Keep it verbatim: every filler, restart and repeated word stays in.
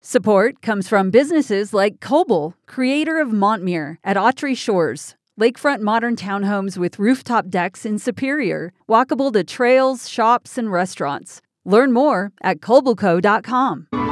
Support comes from businesses like Coble, creator of Montmere at Autry Shores, lakefront modern townhomes with rooftop decks in Superior, walkable to trails, shops, and restaurants. Learn more at cobleco dot com.